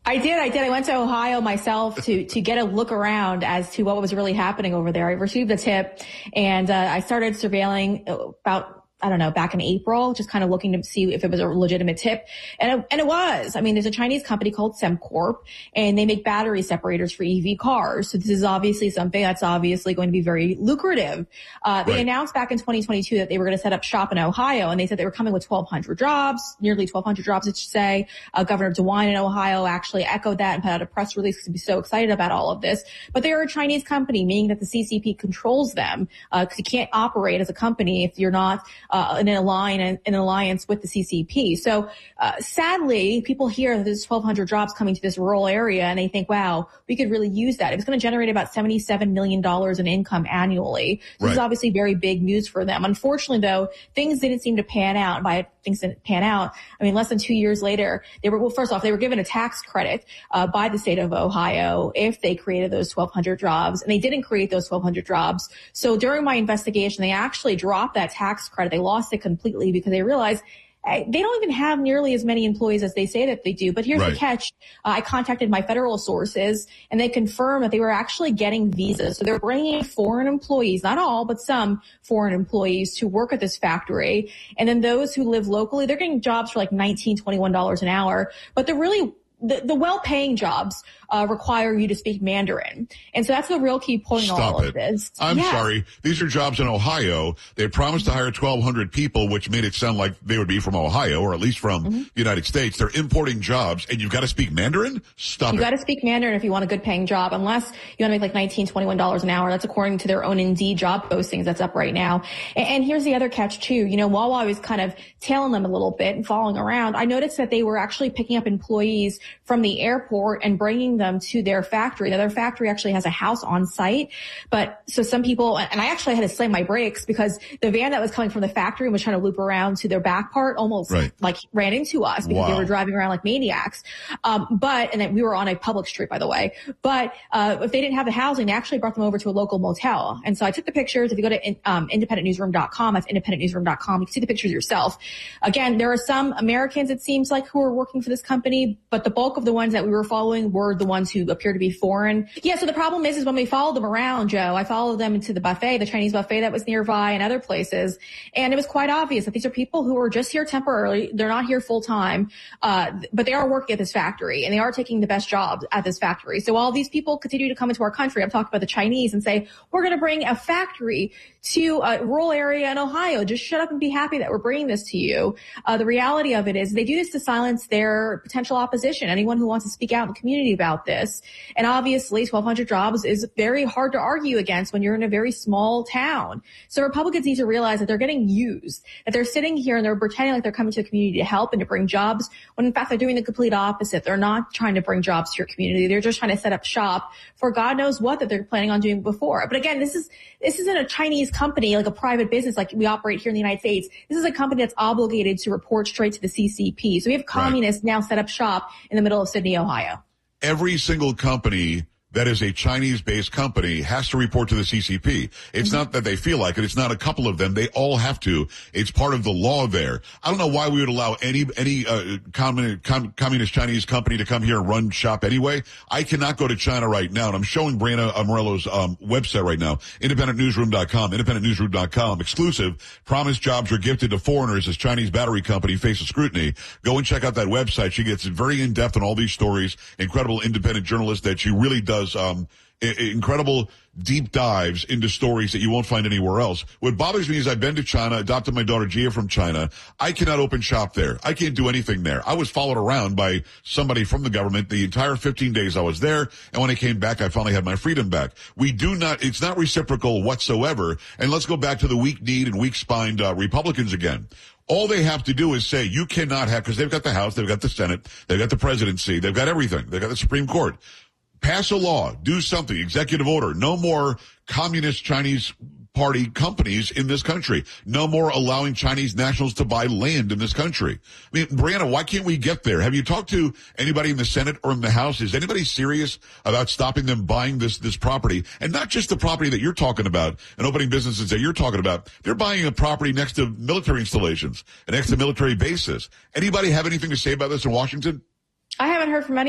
I did. I went to Ohio myself to get a look around as to what was really happening over there. I received a tip and I started surveilling about, I don't know, back in April, just kind of looking to see if it was a legitimate tip. And it was. I mean, there's a Chinese company called SemCorp, and they make battery separators for EV cars. So this is obviously something that's obviously going to be very lucrative. They announced back in 2022 that they were going to set up shop in Ohio, and they said they were coming with 1,200 jobs, nearly 1,200 jobs, I should say. Governor DeWine in Ohio actually echoed that and put out a press release because he's so excited about all of this. But they're a Chinese company, meaning that the CCP controls them, because you can't operate as a company if you're not in an alliance with the CCP. So, sadly, people hear that there's 1,200 jobs coming to this rural area and they think, wow, we could really use that. It's going to generate about $77 million in income annually. So This is obviously very big news for them. Unfortunately, though, things didn't seem to pan out. By things didn't pan out, I mean, less than 2 years later, they were given a tax credit, by the state of Ohio if they created those 1,200 jobs. And they didn't create those 1,200 jobs. So during my investigation, they actually dropped that tax credit. They lost it completely because they realized they don't even have nearly as many employees as they say that they do. But here's the catch. I contacted my federal sources and they confirmed that they were actually getting visas. So they're bringing foreign employees, not all, but some foreign employees to work at this factory. And then those who live locally, they're getting jobs for like $19, $21 an hour. But they're really the well-paying jobs require you to speak Mandarin. And so that's the real key point in all of this. I'm sorry. These are jobs in Ohio. They promised to hire 1,200 people, which made it sound like they would be from Ohio, or at least from the United States. They're importing jobs, and you've got to speak Mandarin? Stop it. You've got to speak Mandarin if you want a good paying job, unless you want to make like $19, $21 an hour. That's according to their own Indeed job postings that's up right now. And here's the other catch, too. You know, while I was kind of tailing them a little bit and following around, I noticed that they were actually picking up employees from the airport and bringing them to their factory. Now, their factory actually has a house on site, but so some people, and I actually had to slam my brakes because the van that was coming from the factory and was trying to loop around to their back part almost like ran into us because they were driving around like maniacs. And then we were on a public street, by the way. But if they didn't have the housing, they actually brought them over to a local motel. And so I took the pictures. If you go to independentnewsroom.com, that's independentnewsroom.com, you can see the pictures yourself. Again, there are some Americans, it seems like, who are working for this company, but the bulk of the ones that we were following were the ones who appear to be foreign. Yeah, so the problem is when we followed them around, Joe, I followed them into the buffet, the Chinese buffet that was nearby and other places. And it was quite obvious that these are people who are just here temporarily. They're not here full time, but they are working at this factory and they are taking the best jobs at this factory. So while these people continue to come into our country, I'm talking about the Chinese, and say, we're going to bring a factory to a rural area in Ohio. Just shut up and be happy that we're bringing this to you. The reality of it is they do this to silence their potential opposition, anyone who wants to speak out in the community about this. And obviously 1,200 jobs is very hard to argue against when you're in a very small town. So Republicans need to realize that they're getting used, that they're sitting here and they're pretending like they're coming to a community to help and to bring jobs, when in fact they're doing the complete opposite. They're not trying to bring jobs to your community. They're just trying to set up shop for God knows what that they're planning on doing before. But again, this isn't a Chinese company, like a private business like we operate here in the United States. This is a company that's obligated to report straight to the CCP. So we have communists now set up shop in the middle of Sydney, Ohio. Every single company that is a Chinese-based company has to report to the CCP. It's not that they feel like it. It's not a couple of them. They all have to. It's part of the law there. I don't know why we would allow any communist Chinese company to come here and run shop anyway. I cannot go to China right now, and I'm showing Brianna Morello's website right now, independentnewsroom.com, exclusive. Promised jobs are gifted to foreigners as Chinese battery company faces scrutiny. Go and check out that website. She gets very in-depth on all these stories. Incredible independent journalist that she really does incredible deep dives into stories that you won't find anywhere else. What bothers me is I've been to China, adopted my daughter Gia from China. I cannot open shop there. I can't do anything there. I was followed around by somebody from the government the entire 15 days I was there. And when I came back, I finally had my freedom back. It's not reciprocal whatsoever. And let's go back to the weak-kneed and weak-spined Republicans again. All they have to do is say, you cannot have, because they've got the House, they've got the Senate, they've got the presidency, they've got everything. They've got the Supreme Court. Pass a law, do something, executive order. No more communist Chinese party companies in this country. No more allowing Chinese nationals to buy land in this country. I mean, Brianna, why can't we get there? Have you talked to anybody in the Senate or in the House? Is anybody serious about stopping them buying this property? And not just the property that you're talking about and opening businesses that you're talking about. They're buying a property next to military installations and next to military bases. Anybody have anything to say about this in Washington? I haven't heard from